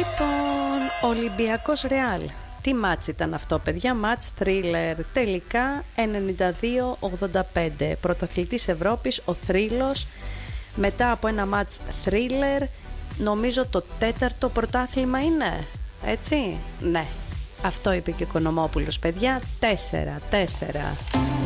Λοιπόν, Ολυμπιακός Ρεάλ. Τι μάτς ήταν αυτό, παιδιά? Μάτς θρίλερ. Τελικά 92-85. Πρωταθλητής Ευρώπης ο θρύλος. Μετά από ένα μάτς θρίλερ, νομίζω το 4ο πρωτάθλημα είναι. Έτσι, ναι. Αυτό είπε και ο Οικονομόπουλος, παιδιά. 4-4.